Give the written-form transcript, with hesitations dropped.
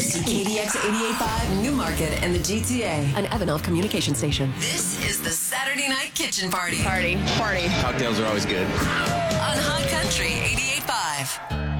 KDX 88.5 Newmarket and the GTA. An Evanov communication station. This is the Saturday Night Kitchen Party. Party. Cocktails are always good. On Hot Country 88.5.